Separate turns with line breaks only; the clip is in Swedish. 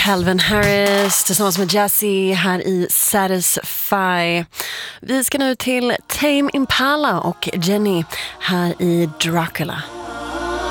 Calvin Harris tillsammans med Jazzy här i Satisfy. Vi ska nu till Tame Impala och Jenny här i Dracula.